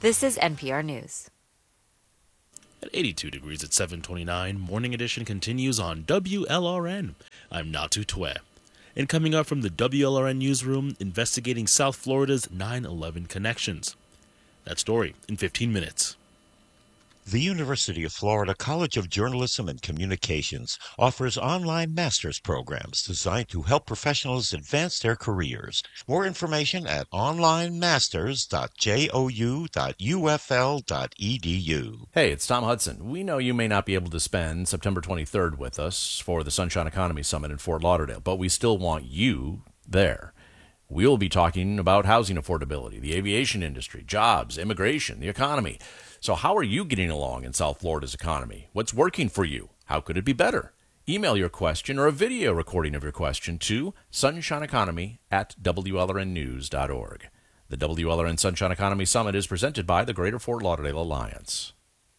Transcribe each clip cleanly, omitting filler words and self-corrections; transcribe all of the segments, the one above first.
This is NPR News. At 82 degrees at 7:29, Morning Edition continues on WLRN. I'm Natu Twe. And coming up from the WLRN newsroom, investigating South Florida's 9/11 connections. That story in 15 minutes. The University of Florida College of Journalism and Communications offers online master's programs designed to help professionals advance their careers. More information at onlinemasters.jou.ufl.edu. Hey, it's Tom Hudson. We know you may not be able to spend September 23rd with us for the Sunshine Economy Summit in Fort Lauderdale, but we still want you there. We'll be talking about housing affordability, the aviation industry, jobs, immigration, the economy. So how are you getting along in South Florida's economy? What's working for you? How could it be better? Email your question or a video recording of your question to sunshineeconomy@WLRNnews.org. The WLRN Sunshine Economy Summit is presented by the Greater Fort Lauderdale Alliance.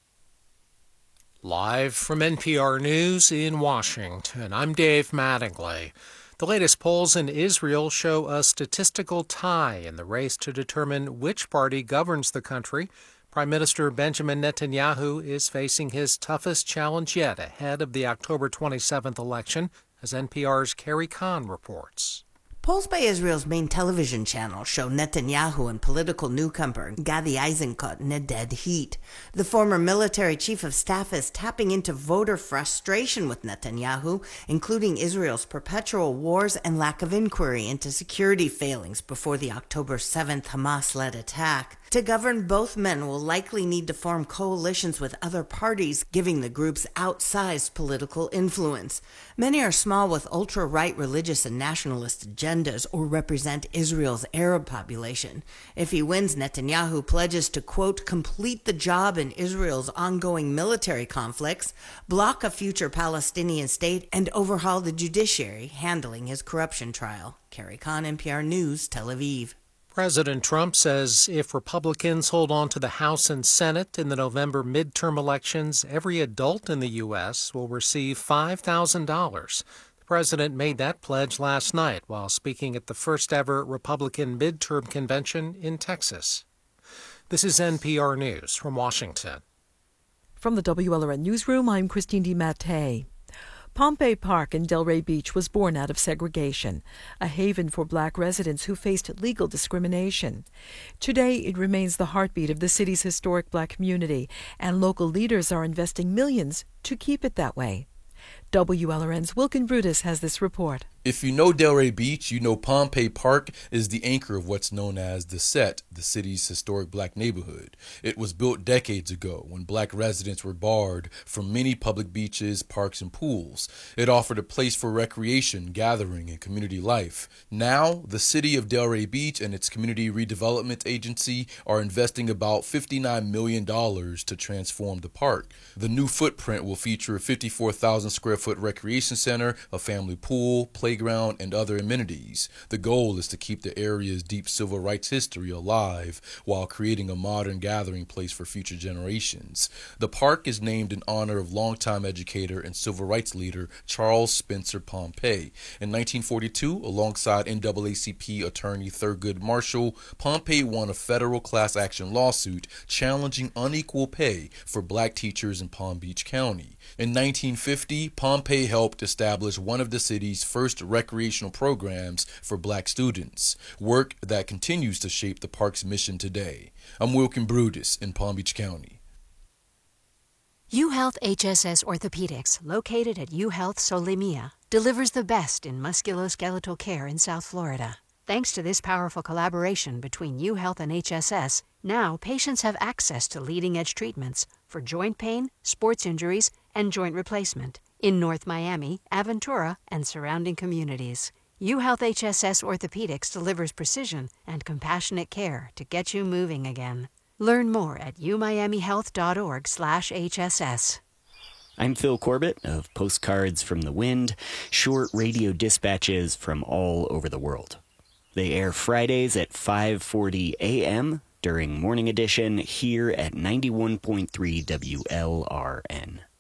Live from NPR News in Washington, I'm Dave Mattingly. The latest polls in Israel show a statistical tie in the race to determine which party governs the country. Prime Minister Benjamin Netanyahu is facing his toughest challenge yet ahead of the October 27th election, as NPR's Carrie Kahn reports. Polls by Israel's main television channel show Netanyahu and political newcomer Gadi Eisenkot in a dead heat. The former military chief of staff is tapping into voter frustration with Netanyahu, including Israel's perpetual wars and lack of inquiry into security failings before the October 7th Hamas-led attack. To govern, both men will likely need to form coalitions with other parties, giving the groups outsized political influence. Many are small with ultra-right religious and nationalist agendas or represent Israel's Arab population. If he wins, Netanyahu pledges to, quote, complete the job in Israel's ongoing military conflicts, block a future Palestinian state, and overhaul the judiciary, handling his corruption trial. Carrie Kahn, NPR News, Tel Aviv. President Trump says if Republicans hold on to the House and Senate in the November midterm elections, every adult in the U.S. will receive $5,000. The president made that pledge last night while speaking at the first-ever Republican midterm convention in Texas. This is NPR News from Washington. From the WLRN Newsroom, I'm Christine DiMattei. Pompey Park in Delray Beach was born out of segregation, a haven for black residents who faced legal discrimination. Today, it remains the heartbeat of the city's historic black community, and local leaders are investing millions to keep it that way. WLRN's Wilkin Brutus has this report. If you know Delray Beach, you know Pompey Park is the anchor of what's known as The Set, the city's historic black neighborhood. It was built decades ago when black residents were barred from many public beaches, parks, and pools. It offered a place for recreation, gathering, and community life. Now, the city of Delray Beach and its community redevelopment agency are investing about $59 million to transform the park. The new footprint will feature a 54,000 square foot recreation center, a family pool, playground, and other amenities. The goal is to keep the area's deep civil rights history alive while creating a modern gathering place for future generations. The park is named in honor of longtime educator and civil rights leader Charles Spencer Pompey. In 1942, alongside NAACP attorney Thurgood Marshall, Pompey won a federal class action lawsuit challenging unequal pay for black teachers in Palm Beach County. In 1950, Pompey helped establish one of the city's first recreational programs for black students, work that continues to shape the park's mission today. I'm Wilkin Brutus in Palm Beach County. UHealth HSS Orthopedics, located at UHealth Solimia, delivers the best in musculoskeletal care in South Florida. Thanks to this powerful collaboration between UHealth and HSS, now patients have access to leading-edge treatments for joint pain, sports injuries, and joint replacement in North Miami, Aventura, and surrounding communities. UHealth HSS Orthopedics delivers precision and compassionate care to get you moving again. Learn more at umiamihealth.org/HSS. I'm Phil Corbett of Postcards from the Wind, short radio dispatches from all over the world. They air Fridays at 5:40 a.m. during Morning Edition here at 91.3 WLRN.